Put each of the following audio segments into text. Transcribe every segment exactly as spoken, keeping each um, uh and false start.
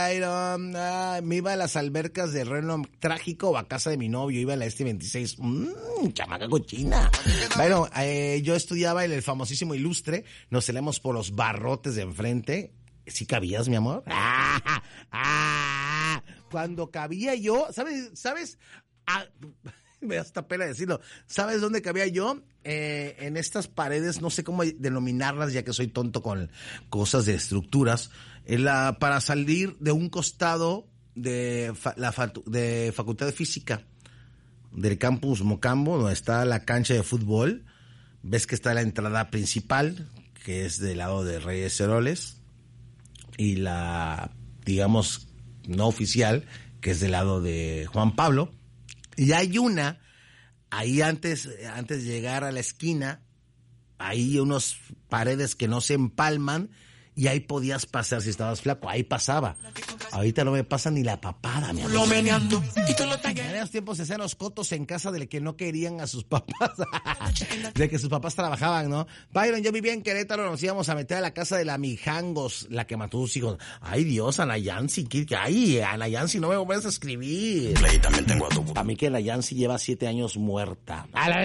Byron, ah, me iba a las albercas de Reno Trágico o a casa de mi novio, iba a la este veintiséis. Mmm, chamaca cochina. Bueno, eh, yo estudiaba en el famosísimo Ilustre, nos salíamos por los barrotes de enfrente. ¿Sí cabías, mi amor? ¡Ah! ¡Ah! Cuando cabía yo, ¿sabes? ¿Sabes? Ah, me da hasta pena decirlo. ¿Sabes dónde cabía yo? Eh, en estas paredes, no sé cómo denominarlas, ya que soy tonto con cosas de estructuras. En la, para salir de un costado de fa, la fa, de Facultad de Física del campus Mocambo, donde está la cancha de fútbol. Ves que está la entrada principal, que es del lado de Reyes Heroles, y la, digamos, no oficial, que es del lado de Juan Pablo. Y hay una, ahí antes, antes de llegar a la esquina, hay unas paredes que no se empalman, y ahí podías pasar si estabas flaco, ahí pasaba. Ahorita no me pasa ni la papada, mi amor. En esos tiempos se hacían los cotos en casa del que no querían a sus papás, de que sus papás trabajaban, ¿no? Byron, yo vivía en Querétaro, nos íbamos a meter a la casa de la Mijangos, la que mató a sus hijos. Ay, Dios, Ana Yancy, ay, Ana Yancy, no me vuelvas a escribir. También tengo a tu... A mí que Ana Yancy lleva siete años muerta.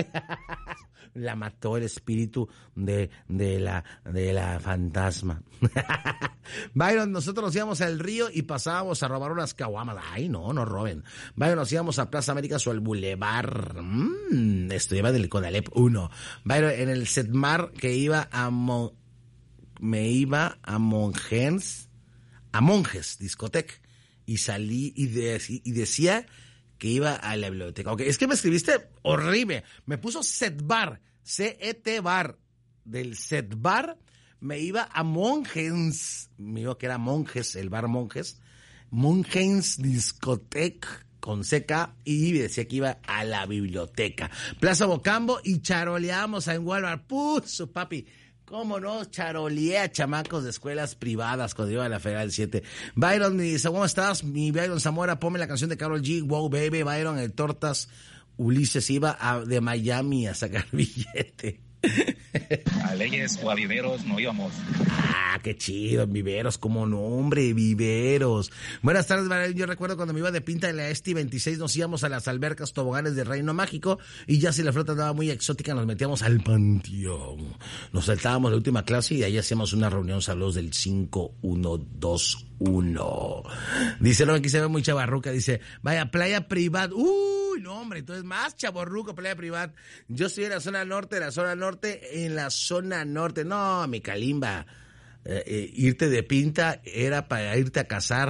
La mató el espíritu de, de la, de la fantasma. Byron, nosotros nos íbamos al río y pasábamos a robar unas caguamas. Ay, no, no roben. Byron, nos íbamos a Plaza Américas o al Boulevard. Mmm, estudiaba del Conalep uno. Byron, en el Setmar que iba a Mon... me iba a Monjes, a Monjes, discoteca, y salí y, de, y decía que iba a la biblioteca. Ok, es que me escribiste horrible. Me puso Setbar, C E T Bar. Del Setbar me iba a Monjes. Me dijo que era Monjes, el bar Monjes. Monjes Discoteca con C K, y decía que iba a la biblioteca. Plaza Bocambo y charoleamos en Walmart. Puso, papi. ¿Cómo no? Charoleé a chamacos de escuelas privadas cuando iba a la Federal siete. Byron me dice, ¿cómo estás? Mi Byron Zamora, ponme la canción de Karol G, Wow Baby. Byron, el Tortas Ulises iba a, de Miami a sacar billete. A Leyes o a Viveros no íbamos. Ah, qué chido, Viveros, como nombre, Viveros. Buenas tardes, Byron. Yo recuerdo cuando me iba de pinta en la Esti veintiséis, nos íbamos a las albercas toboganes de Reino Mágico, y ya si la flota andaba muy exótica, nos metíamos al panteón. Nos saltábamos la última clase y ahí hacíamos una reunión, saludos del cinco uno dos uno. Dice, no, aquí se ve muy chavarruca, dice, vaya, playa privada. Uy, no, hombre, entonces más chavarruco, playa privada. Yo estoy en la zona norte, la zona norte, en la zona norte. No, mi calimba. Eh, eh, irte de pinta era para irte a cazar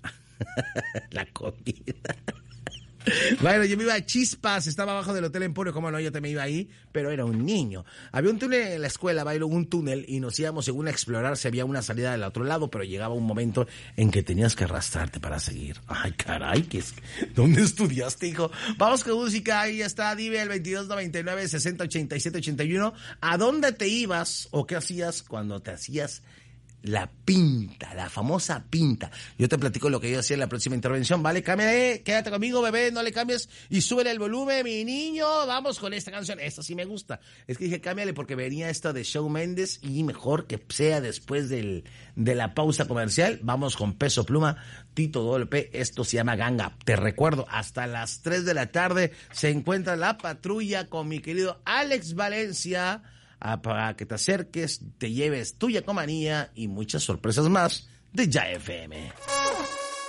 la comida. Bueno, yo me iba a Chispas, estaba abajo del Hotel Emporio, como no, yo también iba ahí, pero era un niño. Había un túnel en la escuela, Byron, un túnel, y nos íbamos según a explorar si había una salida del otro lado, pero llegaba un momento en que tenías que arrastrarte para seguir. Ay, caray, ¿qué es? ¿Dónde estudiaste, hijo? Vamos con música, ahí está, dime el veintidós noventa y nueve sesenta ochenta y siete ochenta y uno. ¿A dónde te ibas o qué hacías cuando te hacías la pinta, la famosa pinta? Yo te platico lo que yo hacía en la próxima intervención, ¿vale? Cámbiale, quédate conmigo, bebé, no le cambies y súbele el volumen, mi niño. Vamos con esta canción, esta sí me gusta. Es que dije, cámbiale porque venía esta de Shawn Mendes y mejor que sea después del, de la pausa comercial. Vamos con Peso Pluma, Tito Doble P, esto se llama Ganga. Te recuerdo, hasta las tres de la tarde se encuentra La Patrulla con mi querido Alex Valencia, Ah, para que te acerques, te lleves tu yacomanía y muchas sorpresas más de Ya F M.